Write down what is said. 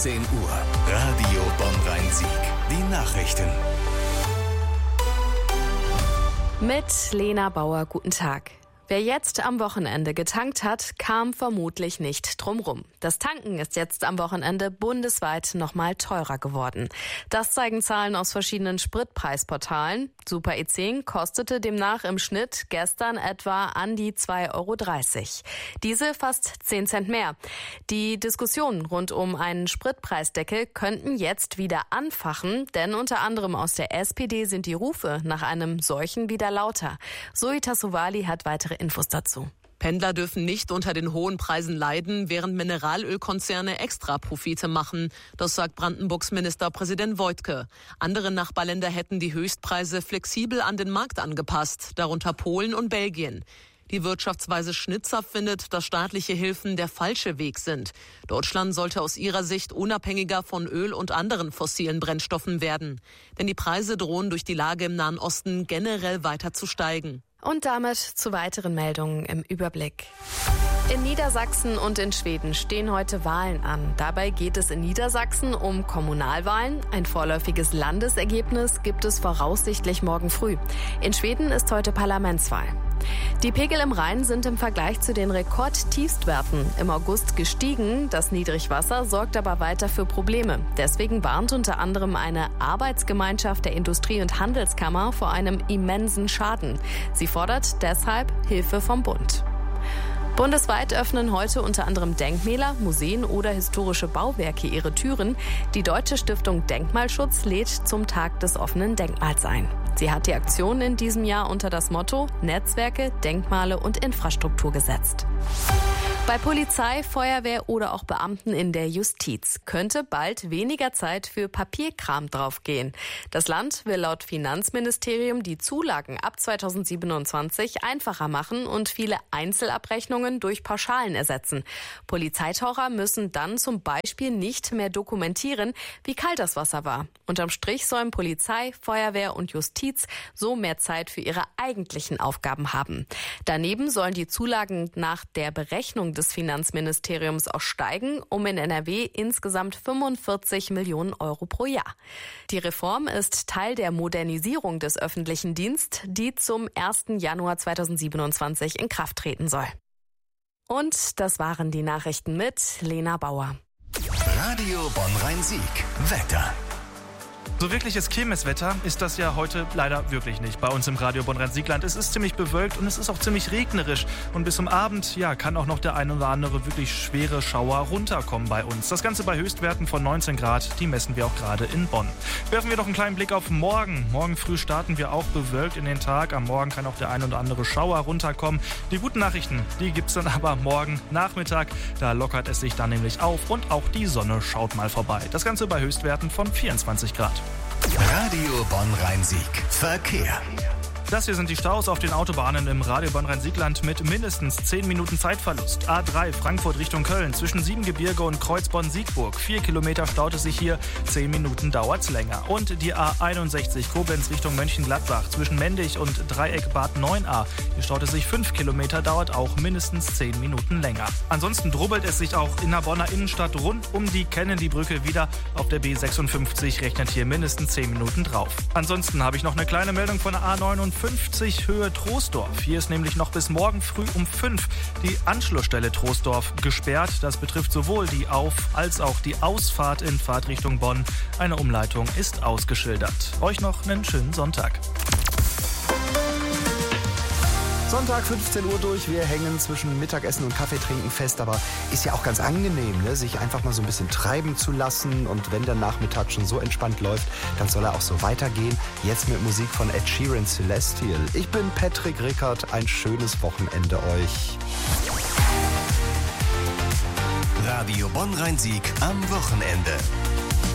10 Uhr. Radio Bonn-Rhein-Sieg. Die Nachrichten. Mit Lena Bauer, guten Tag. Wer jetzt am Wochenende getankt hat, kam vermutlich nicht drum rum. Das Tanken ist jetzt am Wochenende bundesweit nochmal teurer geworden. Das zeigen Zahlen aus verschiedenen Spritpreisportalen. Super E10 kostete demnach im Schnitt gestern etwa an die 2,30 €. Diese fast 10 Cent mehr. Die Diskussionen rund um einen Spritpreisdeckel könnten jetzt wieder anfachen, denn unter anderem aus der SPD sind die Rufe nach einem solchen wieder lauter. Zoe Tassovali hat weitere Infos dazu. Pendler dürfen nicht unter den hohen Preisen leiden, während Mineralölkonzerne Extraprofite machen. Das sagt Brandenburgs Ministerpräsident Woidke. Andere Nachbarländer hätten die Höchstpreise flexibel an den Markt angepasst, darunter Polen und Belgien. Die Wirtschaftsweise Schnitzer findet, dass staatliche Hilfen der falsche Weg sind. Deutschland sollte aus ihrer Sicht unabhängiger von Öl und anderen fossilen Brennstoffen werden. Denn die Preise drohen durch die Lage im Nahen Osten generell weiter zu steigen. Und damit zu weiteren Meldungen im Überblick. In Niedersachsen und in Schweden stehen heute Wahlen an. Dabei geht es in Niedersachsen um Kommunalwahlen. Ein vorläufiges Landesergebnis gibt es voraussichtlich morgen früh. In Schweden ist heute Parlamentswahl. Die Pegel im Rhein sind im Vergleich zu den Rekordtiefstwerten im August gestiegen. Das Niedrigwasser sorgt aber weiter für Probleme. Deswegen warnt unter anderem eine Arbeitsgemeinschaft der Industrie- und Handelskammer vor einem immensen Schaden. Sie fordert deshalb Hilfe vom Bund. Bundesweit öffnen heute unter anderem Denkmäler, Museen oder historische Bauwerke ihre Türen. Die Deutsche Stiftung Denkmalschutz lädt zum Tag des offenen Denkmals ein. Sie hat die Aktion in diesem Jahr unter das Motto Netzwerke, Denkmale und Infrastruktur gesetzt. Bei Polizei, Feuerwehr oder auch Beamten in der Justiz könnte bald weniger Zeit für Papierkram draufgehen. Das Land will laut Finanzministerium die Zulagen ab 2027 einfacher machen und viele Einzelabrechnungen durch Pauschalen ersetzen. Polizeitaucher müssen dann zum Beispiel nicht mehr dokumentieren, wie kalt das Wasser war. Unterm Strich sollen Polizei, Feuerwehr und Justiz so mehr Zeit für ihre eigentlichen Aufgaben haben. Daneben sollen die Zulagen nach der Berechnung des Finanzministeriums auch steigen, um in NRW insgesamt 45 Millionen € pro Jahr. Die Reform ist Teil der Modernisierung des öffentlichen Dienstes, die zum 1. Januar 2027 in Kraft treten soll. Und das waren die Nachrichten mit Lena Bauer. Radio Bonn-Rhein-Sieg. Wetter. So wirkliches Kirmeswetter ist das ja heute leider wirklich nicht bei uns im Radio Bonn-Rhein-Siegland. Es ist ziemlich bewölkt und es ist auch ziemlich regnerisch. Und bis zum Abend kann auch noch der ein oder andere wirklich schwere Schauer runterkommen bei uns. Das Ganze bei Höchstwerten von 19 Grad, die messen wir auch gerade in Bonn. Werfen wir doch einen kleinen Blick auf morgen. Morgen früh starten wir auch bewölkt in den Tag. Am Morgen kann auch der ein oder andere Schauer runterkommen. Die guten Nachrichten, die gibt's dann aber morgen Nachmittag. Da lockert es sich dann nämlich auf und auch die Sonne schaut mal vorbei. Das Ganze bei Höchstwerten von 24 Grad. Radio Bonn-Rhein-Sieg. Verkehr. Das hier sind die Staus auf den Autobahnen im Radio Bonn-Rhein-Siegland mit mindestens 10 Minuten Zeitverlust. A3 Frankfurt Richtung Köln zwischen Siebengebirge und Kreuzbonn-Siegburg. 4 Kilometer staut es sich hier, 10 Minuten dauert's länger. Und die A61 Koblenz Richtung Mönchengladbach zwischen Mendig und Dreieck Bad 9a. Hier staut es sich 5 Kilometer, dauert auch mindestens 10 Minuten länger. Ansonsten drubbelt es sich auch in der Bonner Innenstadt rund um die Kennedy-Brücke wieder. Auf der B56 rechnet hier mindestens 10 Minuten drauf. Ansonsten habe ich noch eine kleine Meldung von der A59 Höhe Troisdorf. Hier ist nämlich noch bis morgen früh um 5 die Anschlussstelle Troisdorf gesperrt. Das betrifft sowohl die Auf- als auch die Ausfahrt in Fahrtrichtung Bonn. Eine Umleitung ist ausgeschildert. Euch noch einen schönen Sonntag. Sonntag 15 Uhr durch, wir hängen zwischen Mittagessen und Kaffeetrinken fest, aber ist ja auch ganz angenehm, ne? Sich einfach mal so ein bisschen treiben zu lassen, und wenn der Nachmittag schon so entspannt läuft, dann soll er auch so weitergehen. Jetzt mit Musik von Ed Sheeran, Celestial. Ich bin Patrick Rickert, ein schönes Wochenende euch. Radio Bonn-Rhein-Sieg am Wochenende.